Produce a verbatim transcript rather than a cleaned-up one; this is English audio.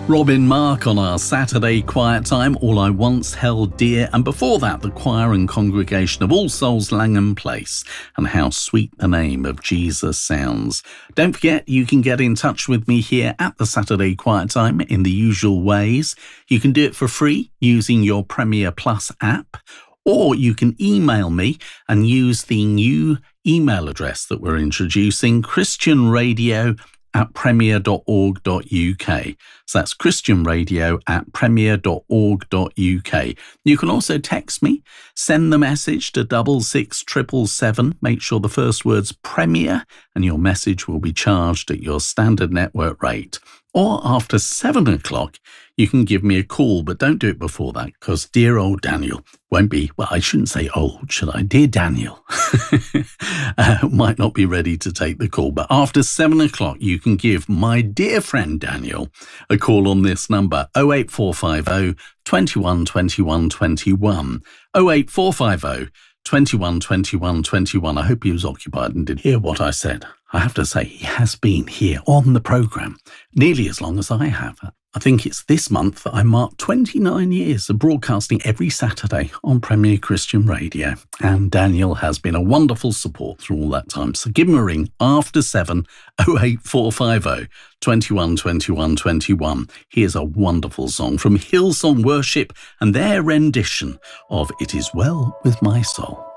Robin Mark on our Saturday Quiet Time, All I Once Held Dear, and before that, the choir and congregation of All Souls Langham Place, and How Sweet the Name of Jesus Sounds. Don't forget, you can get in touch with me here at the Saturday Quiet Time in the usual ways. You can do it for free using your Premier Plus app, or you can email me and use the new email address that we're introducing, Christian Radio at premier dot org dot uk. So that's Christian Radio at premier dot org dot uk. You can also text me, send the message to double six triple seven. Make sure the first word's Premier, and your message will be charged at your standard network rate. Or after seven o'clock, you can give me a call, but don't do it before that, because dear old Daniel won't be, well, I shouldn't say old, should I? Dear Daniel uh, might not be ready to take the call. But after seven o'clock, you can give my dear friend Daniel a call on this number, oh eight four five oh, two one, two one, two one, oh eight four five oh, two one, two one, two one. I hope he was occupied and did hear what I said. I have to say, he has been here on the programme nearly as long as I have. I think it's this month that I mark twenty-nine years of broadcasting every Saturday on Premier Christian Radio. And Daniel has been a wonderful support through all that time. So give him a ring after seven, oh eight four five oh, two one, two one, two one. Here's a wonderful song from Hillsong Worship and their rendition of It Is Well With My Soul.